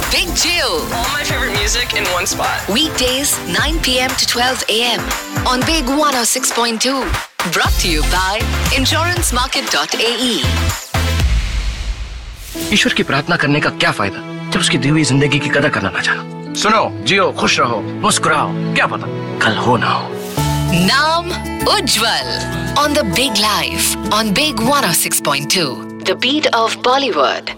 Big Geo. All my favorite music in one spot. Weekdays 9 p.m. to 12 a.m. on Big 106.2. Brought to you by insurancemarket.ae. ईश्वर की प्रार्थना करने का क्या फायदा जब उसकी दी हुई जिंदगी की कदर करना ना जानो। सुनो, जियो, खुश रहो, मुस्कुराओ, क्या पता कल हो ना हो। Naam Ujjwal on the Big Life on Big 106.2. The beat of Bollywood.